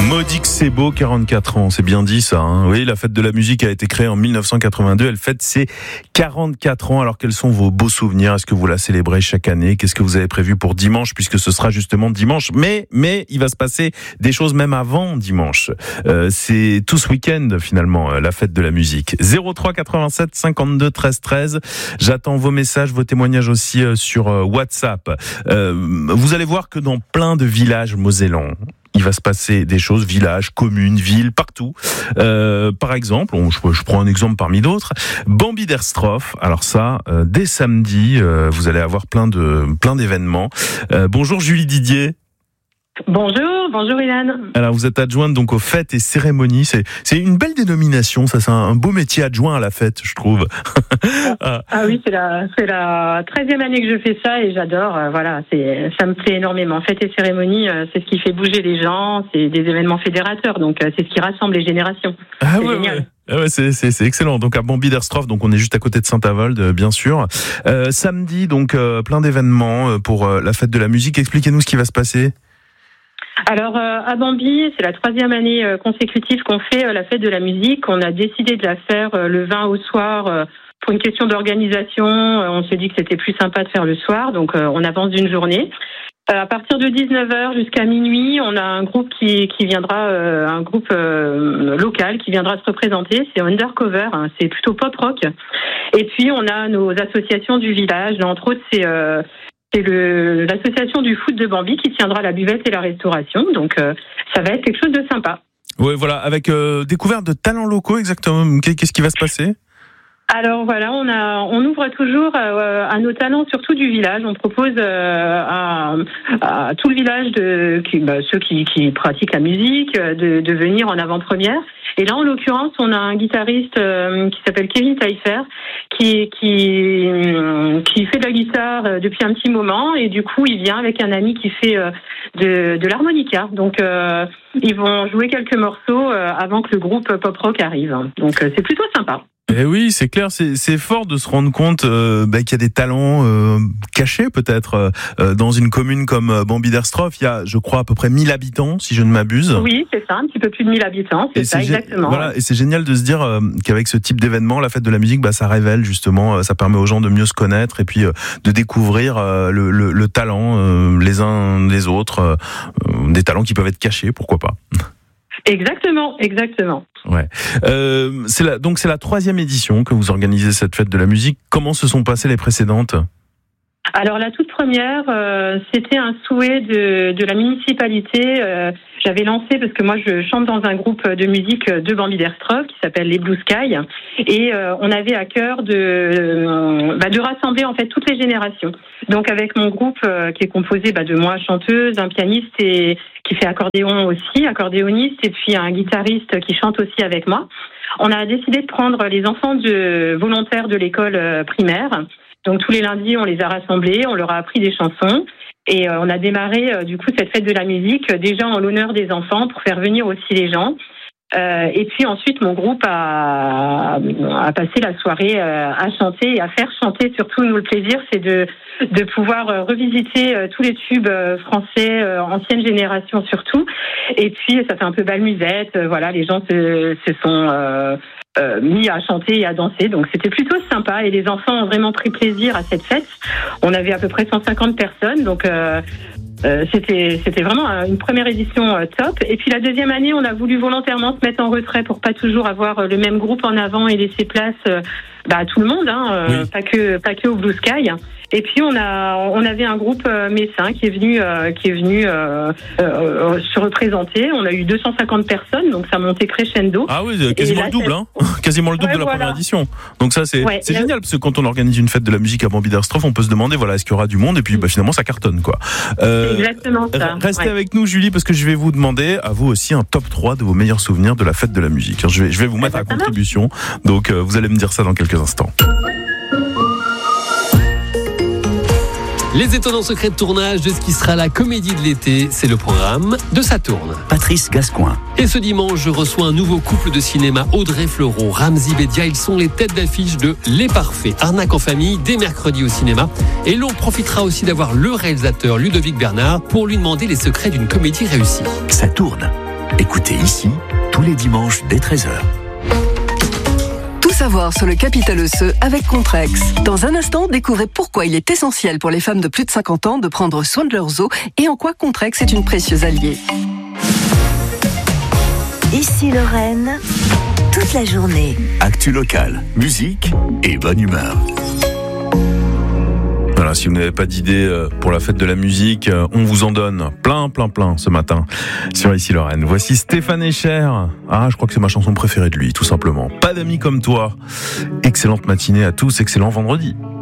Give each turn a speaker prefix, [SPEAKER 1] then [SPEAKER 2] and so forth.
[SPEAKER 1] Maudit que c'est beau, 44 ans, c'est bien dit ça. Hein. Oui, la fête de la musique a été créée en 1982, elle fête ses 44 ans. Alors quels sont vos beaux souvenirs? Est-ce que vous la célébrez chaque année? Qu'est-ce que vous avez prévu pour dimanche, puisque ce sera justement dimanche? Mais il va se passer des choses même avant dimanche. C'est tout ce week-end finalement, la fête de la musique. 03 87 52 13 13. J'attends vos messages, vos témoignages aussi sur WhatsApp. Vous allez voir que dans plein de villages mosellans, il va se passer des choses, villages, communes, villes, partout. Par exemple, je prends un exemple parmi d'autres, Bambi-Derstroff. Alors ça, dès samedi, vous allez avoir plein d'événements. Bonjour Julie Didier.
[SPEAKER 2] Bonjour Ilan.
[SPEAKER 1] Alors vous êtes adjointe donc aux fêtes et cérémonies. C'est une belle dénomination, ça. C'est un beau métier adjoint à la fête, je trouve.
[SPEAKER 2] Ah oui, c'est la 13e année que je fais ça et j'adore. Ça me plaît énormément. Fêtes et cérémonies, c'est ce qui fait bouger les gens. C'est des événements fédérateurs, donc c'est ce qui rassemble les générations. C'est génial.
[SPEAKER 1] Ouais, c'est excellent. Donc à Bambi-Derstroff, donc on est juste à côté de Saint-Avold, bien sûr. Samedi, donc plein d'événements pour la fête de la musique. Expliquez-nous ce qui va se passer.
[SPEAKER 2] Alors à Bambi, c'est la 3e année consécutive qu'on fait la fête de la musique. On a décidé de la faire le 20 au soir pour une question d'organisation. On s'est dit que c'était plus sympa de faire le soir, donc on avance d'une journée. À partir de 19h jusqu'à minuit, on a un groupe qui viendra, un groupe local qui viendra se représenter. C'est Undercover, hein, c'est plutôt pop rock. Et puis on a nos associations du village. Là, entre autres, c'est l'association du foot de Bambi qui tiendra la buvette et la restauration. Donc ça va être quelque chose de sympa.
[SPEAKER 1] Oui, voilà, avec découverte de talents locaux, exactement. Qu'est-ce qui va se passer ?
[SPEAKER 2] Alors voilà, on ouvre toujours à nos talents, surtout du village. On propose à tout le village ceux qui pratiquent la musique de venir en avant-première. Et là, en l'occurrence, on a un guitariste qui s'appelle Kevin Taillefer qui fait de la guitare depuis un petit moment et du coup, il vient avec un ami qui fait de l'harmonica. Donc, ils vont jouer quelques morceaux avant que le groupe pop rock arrive. Donc, c'est plutôt sympa.
[SPEAKER 1] Eh oui, c'est clair, c'est fort de se rendre compte qu'il y a des talents cachés peut-être dans une commune comme Bambi-Derstroff. Il y a, je crois, à peu près 1000 habitants, si je ne m'abuse.
[SPEAKER 2] Oui, c'est ça, un petit peu plus de 1000 habitants, c'est ça, exactement.
[SPEAKER 1] Voilà, et c'est génial de se dire qu'avec ce type d'événement, la fête de la musique, ça révèle justement, ça permet aux gens de mieux se connaître et puis de découvrir le talent les uns des autres, des talents qui peuvent être cachés, pourquoi pas.
[SPEAKER 2] Exactement.
[SPEAKER 1] Ouais. C'est la 3e édition que vous organisez cette fête de la musique. Comment se sont passées les précédentes ?
[SPEAKER 2] Alors la toute première, c'était un souhait de la municipalité. J'avais lancé parce que moi je chante dans un groupe de musique de Bambi-Derstroff qui s'appelle les Blue Sky et on avait à cœur de rassembler en fait toutes les générations. Donc avec mon groupe qui est composé de moi chanteuse, un pianiste et qui fait accordéoniste et puis un guitariste qui chante aussi avec moi. On a décidé de prendre les enfants volontaires de l'école primaire. Donc tous les lundis, on les a rassemblés, on leur a appris des chansons et on a démarré cette fête de la musique déjà en l'honneur des enfants pour faire venir aussi les gens. Et puis ensuite, mon groupe a passé la soirée à chanter et à faire chanter. Surtout, nous, le plaisir, c'est de pouvoir revisiter tous les tubes français, ancienne génération surtout. Et puis, ça fait un peu bal musette. Les gens se sont mis à chanter et à danser, donc c'était plutôt sympa et les enfants ont vraiment pris plaisir à cette fête. On avait à peu près 150 personnes, donc c'était vraiment une première édition top. Et puis la deuxième année, on a voulu volontairement se mettre en retrait pour pas toujours avoir le même groupe en avant et laisser place à tout le monde, oui. pas que au Blue Sky. Et puis on avait un groupe messin qui est venu se représenter. On a eu 250 personnes, donc ça montait crescendo.
[SPEAKER 1] Ah oui, quasiment le double, quasiment le double de la première édition. Donc ça c'est génial parce que quand on organise une fête de la musique à Bambi-Derstroff, on peut se demander est-ce qu'il y aura du monde et puis finalement ça cartonne quoi.
[SPEAKER 2] C'est exactement ça.
[SPEAKER 1] Restez avec nous Julie parce que je vais vous demander à vous aussi un top 3 de vos meilleurs souvenirs de la fête de la musique. Je vais vous mettre à contribution. Donc vous allez me dire ça dans quelques instants.
[SPEAKER 3] Les étonnants secrets de tournage de ce qui sera la comédie de l'été, c'est le programme de Ça tourne.
[SPEAKER 4] Patrice Gascoin.
[SPEAKER 3] Et ce dimanche, je reçois un nouveau couple de cinéma, Audrey Fleurot, Ramzy Bedia. Ils sont les têtes d'affiche de Les Parfaits, Arnaque en famille, dès mercredi au cinéma. Et l'on profitera aussi d'avoir le réalisateur Ludovic Bernard pour lui demander les secrets d'une comédie réussie.
[SPEAKER 4] Ça tourne. Écoutez ici, tous les dimanches dès 13h.
[SPEAKER 5] Tout savoir sur le capital osseux avec Contrex. Dans un instant, découvrez pourquoi il est essentiel pour les femmes de plus de 50 ans de prendre soin de leurs os et en quoi Contrex est une précieuse alliée.
[SPEAKER 6] Ici Lorraine, toute la journée.
[SPEAKER 4] Actu locale, musique et bonne humeur.
[SPEAKER 1] Voilà, si vous n'avez pas d'idée pour la fête de la musique, on vous en donne plein ce matin sur Ici Lorraine. Voici Stéphane Echer. Ah, je crois que c'est ma chanson préférée de lui, tout simplement. Pas d'amis comme toi. Excellente matinée à tous, excellent vendredi.